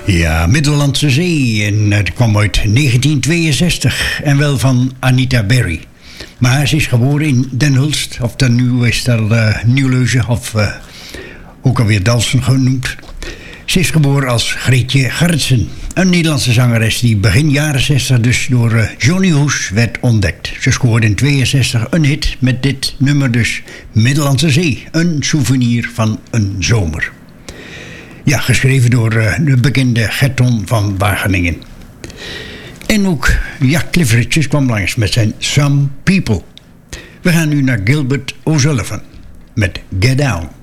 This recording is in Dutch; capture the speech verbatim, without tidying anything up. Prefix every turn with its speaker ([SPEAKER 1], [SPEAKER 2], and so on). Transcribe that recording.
[SPEAKER 1] Ja, Middellandse Zee. En het kwam uit negentien tweeënzestig. En wel van Anita Berry. Maar ze is geboren in Den Hulst. Of dan nu is dat uh, Nieuwleuzen. Of uh, ook alweer Dalsen genoemd. Ze is geboren als Greetje Gerritsen. Een Nederlandse zangeres die begin jaren zestig dus door uh, Johnny Hoes werd ontdekt. Ze scoorde in tweeënzestig een hit met dit nummer dus. Middellandse Zee. Een souvenir van een zomer. Ja, geschreven door uh, de bekende Gerton van Wageningen. En ook ja, Cliff Richards kwam langs met zijn Some People. We gaan nu naar Gilbert O'Sullivan met Get Down.